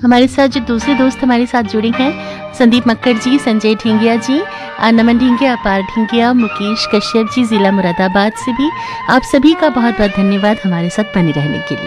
हमारे साथ जो दूसरे दोस्त हमारे साथ जुड़े हैं, संदीप मक्कड़ जी, संजय ढींगिया जी, नमन ढींगिया, अपार ढींगिया, मुकेश कश्यप जी, जिला मुरादाबाद से भी आप सभी का बहुत बहुत धन्यवाद हमारे साथ बने रहने के लिए।